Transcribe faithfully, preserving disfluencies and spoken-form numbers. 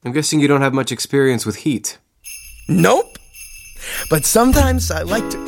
I'm guessing you don't have much experience with heat. Nope. But sometimes I like to...